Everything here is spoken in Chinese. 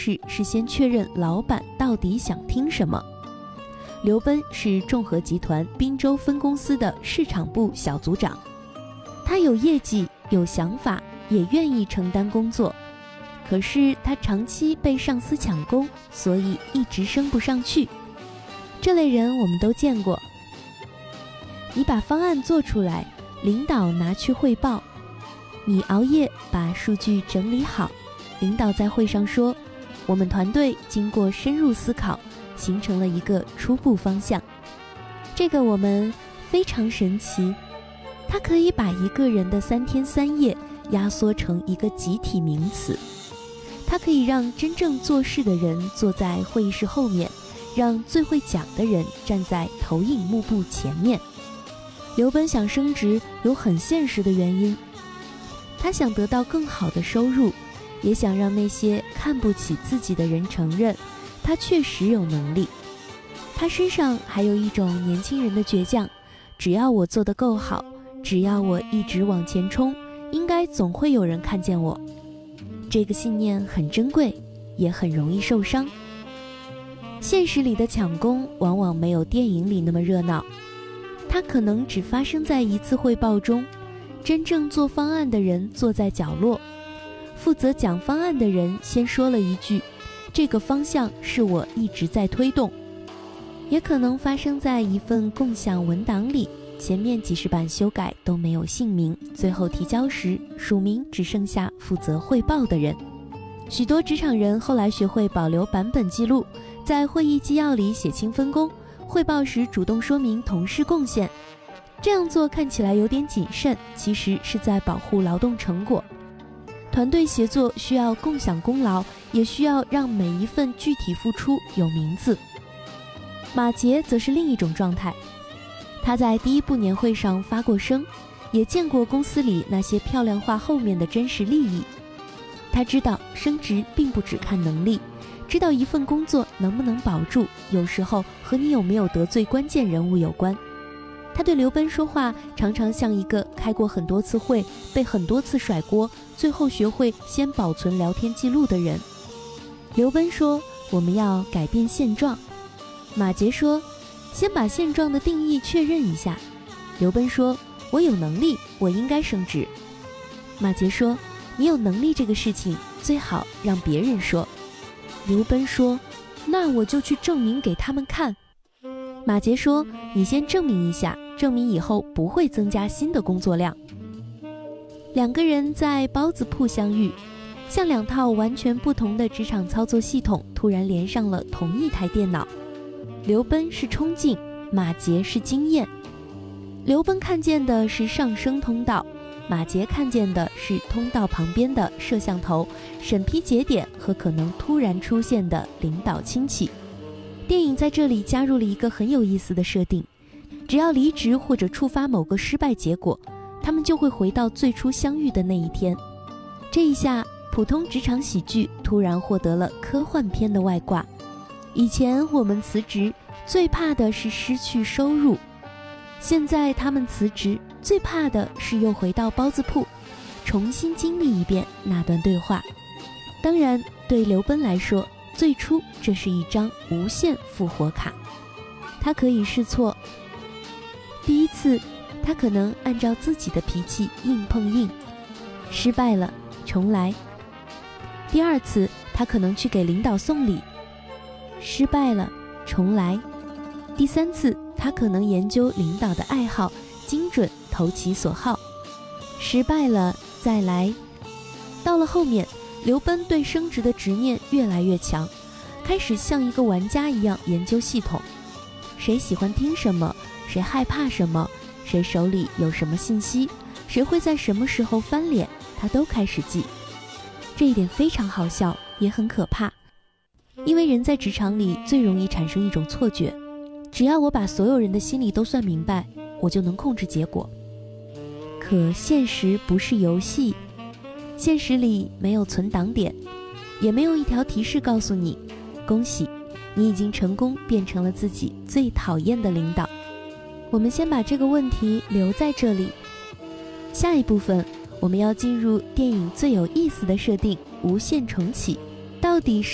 是先确认老板到底想听什么。刘奔是众合集团滨州分公司的市场部小组长，他有业绩，有想法，也愿意承担工作。可是他长期被上司抢功，所以一直升不上去。这类人我们都见过。你把方案做出来，领导拿去汇报，你熬夜把数据整理好，领导在会上说，我们团队经过深入思考，形成了一个初步方向。这个我们非常神奇，它可以把一个人的3天3夜压缩成一个集体名词。它可以让真正做事的人坐在会议室后面，让最会讲的人站在投影幕布前面。刘奔想升职有很现实的原因，他想得到更好的收入，也想让那些看不起自己的人承认他确实有能力。他身上还有一种年轻人的倔强，只要我做得够好，只要我一直往前冲，应该总会有人看见我。这个信念很珍贵，也很容易受伤。现实里的抢功往往没有电影里那么热闹，它可能只发生在一次汇报中，真正做方案的人坐在角落，负责讲方案的人先说了一句，这个方向是我一直在推动。也可能发生在一份共享文档里，前面几十版修改都没有姓名，最后提交时署名只剩下负责汇报的人。许多职场人后来学会保留版本记录，在会议纪要里写清分工，汇报时主动说明同事贡献。这样做看起来有点谨慎，其实是在保护劳动成果。团队协作需要共享功劳，也需要让每一份具体付出有名字。马杰则是另一种状态，他在第一部年会上发过声，也见过公司里那些漂亮话后面的真实利益。他知道升职并不只看能力，知道一份工作能不能保住，有时候和你有没有得罪关键人物有关。他对刘奔说话常常像一个开过很多次会，被很多次甩锅，最后学会先保存聊天记录的人。刘奔说，我们要改变现状。马杰说，先把现状的定义确认一下。刘奔说，我有能力，我应该升职。马杰说，你有能力这个事情最好让别人说。刘奔说，那我就去证明给他们看。马杰说，你先证明一下，证明以后不会增加新的工作量。两个人在包子铺相遇，像两套完全不同的职场操作系统突然连上了同一台电脑。刘奔是冲劲，马杰是经验。刘奔看见的是上升通道，马杰看见的是通道旁边的摄像头、审批节点和可能突然出现的领导亲戚。电影在这里加入了一个很有意思的设定，只要离职或者触发某个失败结果，他们就会回到最初相遇的那一天。这一下，普通职场喜剧突然获得了科幻片的外挂。以前我们辞职最怕的是失去收入，现在他们辞职最怕的是又回到包子铺，重新经历一遍那段对话。当然，对刘奔来说，最初这是一张无限复活卡，他可以试错。第一次，他可能按照自己的脾气硬碰硬，失败了重来。第二次，他可能去给领导送礼，失败了重来。第三次，他可能研究领导的爱好，精准投其所好，失败了再来。到了后面，刘奔对升职的执念越来越强，开始像一个玩家一样研究系统，谁喜欢听什么，谁害怕什么，谁手里有什么信息，谁会在什么时候翻脸，他都开始记。这一点非常好笑，也很可怕，因为人在职场里最容易产生一种错觉，只要我把所有人的心理都算明白，我就能控制结果。可现实不是游戏，现实里没有存档点，也没有一条提示告诉你，恭喜，你已经成功变成了自己最讨厌的领导。我们先把这个问题留在这里，下一部分我们要进入电影最有意思的设定——无限重启，到底是